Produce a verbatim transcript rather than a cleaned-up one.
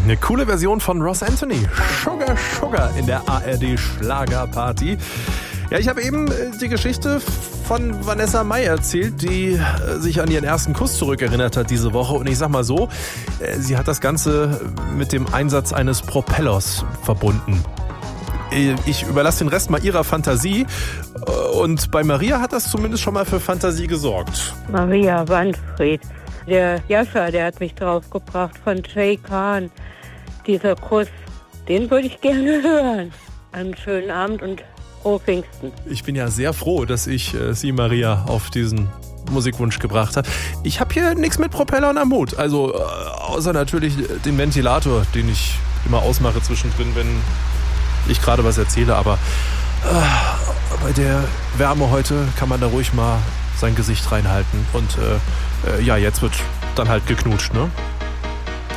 Eine coole Version von Ross Anthony. Sugar Sugar in der A R D Schlagerparty. Ja, ich habe eben die Geschichte von Vanessa Mai erzählt, die sich an ihren ersten Kuss zurückerinnert hat diese Woche. Und ich sag mal so, sie hat das Ganze mit dem Einsatz eines Propellers verbunden. Ich überlasse den Rest mal ihrer Fantasie. Und bei Maria hat das zumindest schon mal für Fantasie gesorgt. Maria Wandfried. Der Jascha, der hat mich draufgebracht von Jay Khan. Dieser Kuss, den würde ich gerne hören. Einen schönen Abend und frohe Pfingsten. Ich bin ja sehr froh, dass ich äh, Sie, Maria, auf diesen Musikwunsch gebracht habe. Ich habe hier nichts mit Propellern am Hut. Also äh, außer natürlich den Ventilator, den ich immer ausmache zwischendrin, wenn ich gerade was erzähle. Aber äh, bei der Wärme heute kann man da ruhig mal sein Gesicht reinhalten. Und äh, äh, ja, jetzt wird dann halt geknutscht, ne?